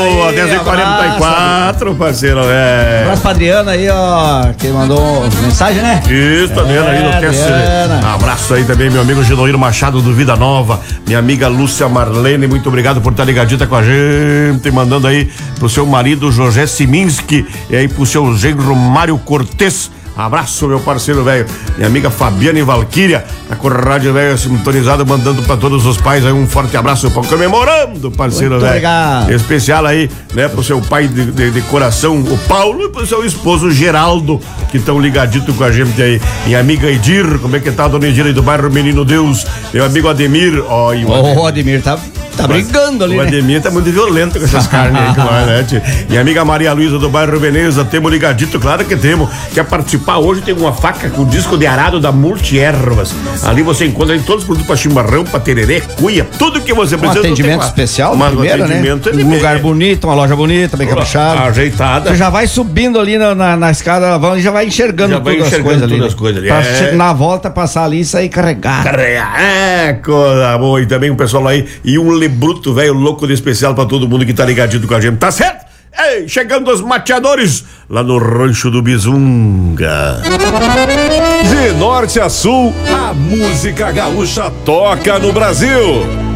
Boa, 10h44, parceiro, velho. Abraço pra Adriana aí, ó, que mandou mensagem, né? Isso, Adriana aí no teste. Abraço aí também, meu amigo Genoiro Machado do Vida Nova, minha amiga Lúcia Marlene, muito obrigado por estar ligadita com a gente, mandando aí pro seu marido José Siminski e aí pro seu genro Mário Cortez. Abraço, meu parceiro velho. Minha amiga Fabiana e Valquíria, tá com o rádio velho sintonizado, mandando pra todos os pais aí um forte abraço, comemorando, parceiro velho. Obrigado. Especial aí, né, pro seu pai de coração, o Paulo, e pro seu esposo Geraldo, que estão ligadito com a gente aí. Minha amiga Edir, como é que tá, dona Edir aí do bairro Menino Deus? Meu amigo Ademir, ó. O Ademir tá brigando ali, o Ademir tá muito violento com essas carnes aí, claro, né, tia? Minha amiga Maria Luísa do bairro Veneza, temos ligadito, claro que temos. Quer participar hoje? Tem uma faca com disco de arado da Multiervas. Ali você encontra todos os produtos pra chimarrão, pra tereré, cuia, tudo que você precisa. Um atendimento especial, primeiro, atendimento, né? Um lugar bonito, uma loja bonita, bem caprichada. Ajeitada. Você já vai subindo ali na escada e já vai enxergando todas as coisas ali. Todas as coisas ali. Pra na volta passar ali e sair carregado. Coisa boa. E também o pessoal aí, e um lebruto, velho, louco de especial pra todo mundo que tá ligadinho com a gente, tá certo? Ei, chegando os mateadores lá no Rancho do Bizunga. De norte a sul, a música gaúcha toca no Brasil.